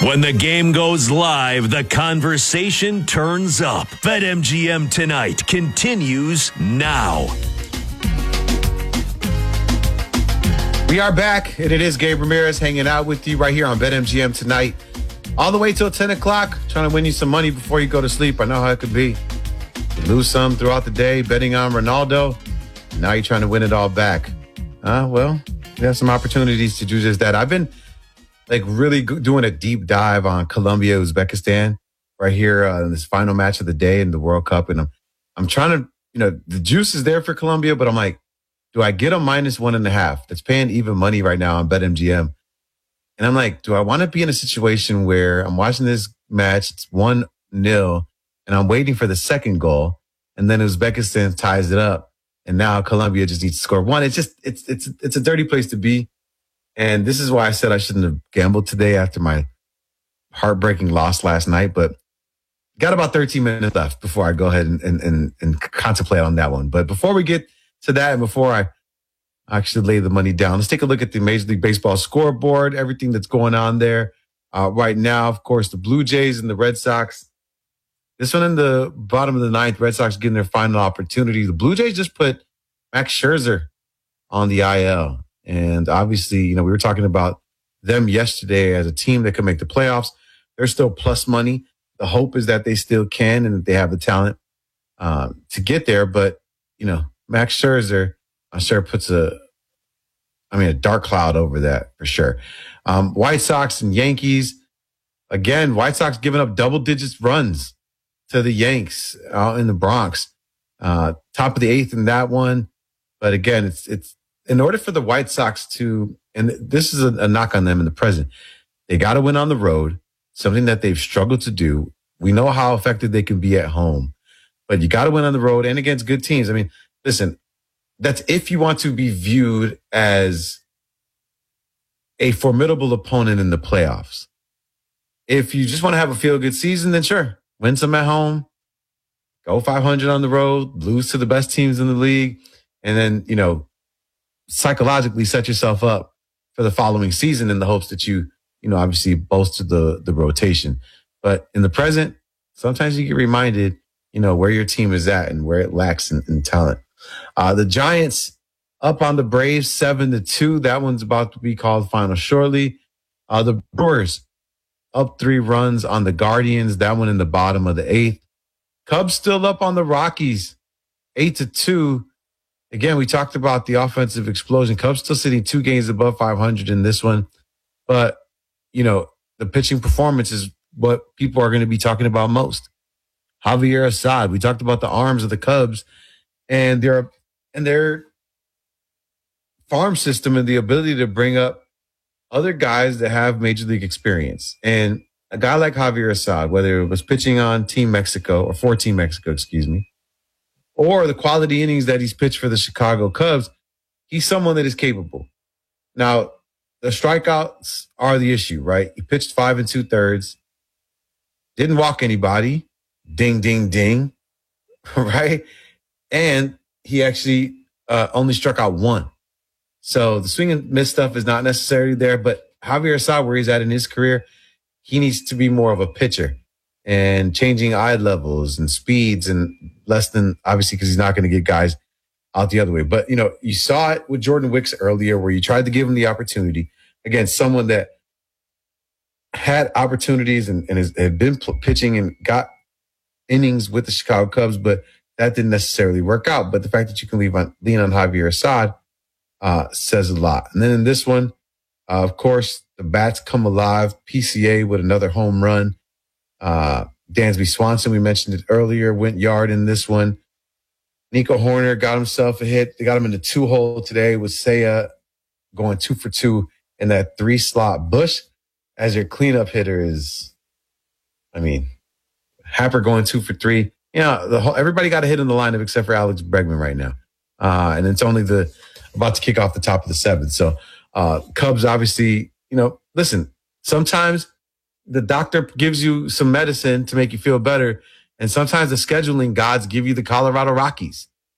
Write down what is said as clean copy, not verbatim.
When the game goes live, the conversation turns up. BetMGM Tonight continues now. We are back, and it is Gabe Ramirez hanging out with you right here on BetMGM Tonight. All the way till 10 o'clock, trying to win you some money before you go to sleep. I know how it could be. You lose some throughout the day betting on Ronaldo. Now you're trying to win it all back. Well, you have some opportunities to do just that. I've been really doing a deep dive on Colombia, Uzbekistan right here in this final match of the day in the World Cup. And I'm trying to, the juice is there for Colombia, but I'm like, do I get a -1.5? That's paying even money right now on BetMGM. And I'm like, do I want to be in a situation where I'm watching this match, it's 1-0, and I'm waiting for the second goal, and then Uzbekistan ties it up, and now Colombia just needs to score one. It's just, it's a dirty place to be. And this is why I said I shouldn't have gambled today after my heartbreaking loss last night. But got about 13 minutes left before I go ahead and contemplate on that one. But before we get to that and before I actually lay the money down, let's take a look at the Major League Baseball scoreboard, everything that's going on there. Right now, of course, the Blue Jays and the Red Sox. This one in the bottom of the ninth, Red Sox getting their final opportunity. The Blue Jays just put Max Scherzer on the IL. And obviously, we were talking about them yesterday as a team that could make the playoffs. They're still plus money. The hope is that they still can and that they have the talent to get there. But, Max Scherzer, I'm sure puts a dark cloud over that for sure. White Sox and Yankees. Again, White Sox giving up double digits runs to the Yanks out in the Bronx. Top of the eighth in that one. But again, it's in order for the White Sox to, and this is a knock on them in the present, they got to win on the road, something that they've struggled to do. We know how effective they can be at home, but you got to win on the road and against good teams. Listen, that's if you want to be viewed as a formidable opponent in the playoffs. If you just want to have a feel-good season, then sure, win some at home, go 500 on the road, lose to the best teams in the league, and then, psychologically set yourself up for the following season in the hopes that you obviously bolster the rotation. But in the present, sometimes you get reminded, where your team is at and where it lacks in talent. The Giants up on the Braves 7-2. That one's about to be called final shortly. The Brewers up 3 runs on the Guardians. That one in the bottom of the 8th. Cubs still up on the Rockies 8-2. Again, we talked about the offensive explosion. Cubs still sitting 2 games above 500 in this one. But, the pitching performance is what people are going to be talking about most. Javier Assad. We talked about the arms of the Cubs and their farm system and the ability to bring up other guys that have major league experience. And a guy like Javier Assad, whether it was pitching on Team Mexico or for Team Mexico, or the quality innings that he's pitched for the Chicago Cubs, he's someone that is capable. Now, the strikeouts are the issue, right? He pitched 5 2/3, didn't walk anybody, ding, ding, ding, right? And he actually only struck out 1. So the swing and miss stuff is not necessarily there, but Javier Assad, where he's at in his career, he needs to be more of a pitcher and changing eye levels and speeds and less than, obviously, because he's not going to get guys out the other way. But, you saw it with Jordan Wicks earlier where you tried to give him the opportunity. Again, someone that had opportunities and had been pitching and got innings with the Chicago Cubs, but that didn't necessarily work out. But the fact that you can lean on Javier Assad says a lot. And then in this one, of course, the bats come alive. PCA with another home run. Dansby Swanson, we mentioned it earlier, went yard in this one. Nico Horner got himself a hit. They got him in the 2-hole today with Seiya going 2 for 2 in that 3-slot. Bush, as your cleanup hitter, is, Happer going 2 for 3. Everybody got a hit in the lineup except for Alex Bregman right now. And it's only about to kick off the top of the 7th. So Cubs, obviously, listen, sometimes the doctor gives you some medicine to make you feel better. And sometimes the scheduling gods give you the Colorado Rockies.